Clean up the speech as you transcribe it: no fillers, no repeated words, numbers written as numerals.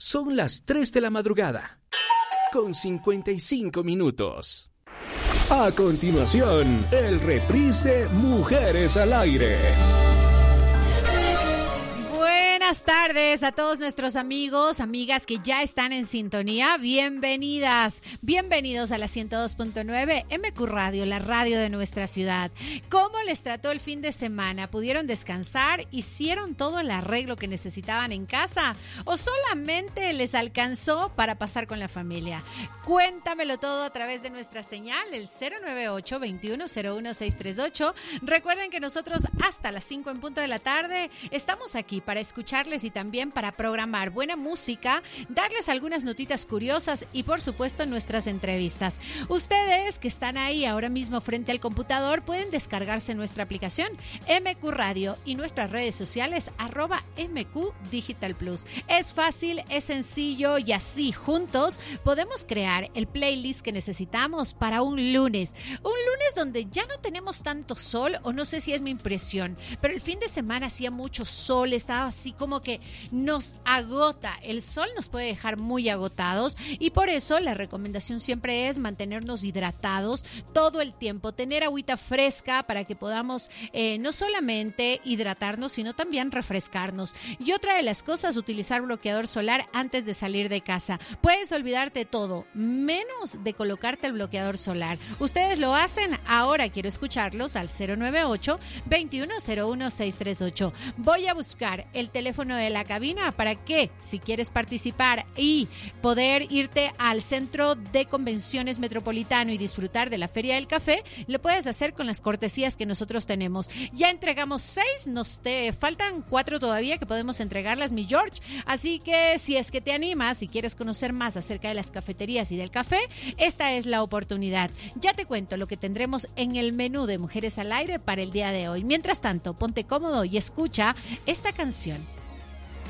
Son las 3 de la madrugada, con 55 minutos. A continuación, el reprise de Mujeres al Aire. Buenas tardes a todos nuestros amigos, amigas que ya están en sintonía. Bienvenidas, bienvenidos a la 102.9 MQ Radio, la radio de nuestra ciudad. ¿Cómo les trató el fin de semana? ¿Pudieron descansar? ¿Hicieron todo el arreglo que necesitaban en casa? ¿O solamente les alcanzó para pasar con la familia? Cuéntamelo todo a través de nuestra señal, el 098-2101-638. Recuerden que nosotros hasta las 5 en punto de la tarde estamos aquí para escucharles y también para programar buena música, darles algunas notitas curiosas y por supuesto nuestras entrevistas. Ustedes que están ahí ahora mismo frente al computador pueden descargarse nuestra aplicación MQ Radio y nuestras redes sociales @MQ Digital Plus. Es fácil, es sencillo y así juntos podemos crear el playlist que necesitamos para un lunes. Un lunes donde ya no tenemos tanto sol, o no sé si es mi impresión, pero el fin de semana hacía mucho sol, estaba así como que nos agota. El sol nos puede dejar muy agotados y por eso la recomendación siempre es mantenernos hidratados todo el tiempo, tener agüita fresca para que podamos no solamente hidratarnos, sino también refrescarnos. Y otra de las cosas, utilizar bloqueador solar antes de salir de casa. Puedes olvidarte de todo, menos de colocarte el bloqueador solar. ¿Ustedes lo hacen? Ahora quiero escucharlos al 098-2101-638. Voy a buscar el teléfono de la cabina para que, si quieres participar y poder irte al Centro de Convenciones Metropolitano y disfrutar de la Feria del Café, lo puedes hacer con las cortesías que nosotros tenemos. Ya entregamos 6, nos faltan 4 todavía que podemos entregarlas, mi George. Así que si es que te animas y quieres conocer más acerca de las cafeterías y del café, esta es la oportunidad. Ya te cuento lo que tendremos en el menú de Mujeres al Aire para el día de hoy. Mientras tanto, ponte cómodo y escucha esta canción.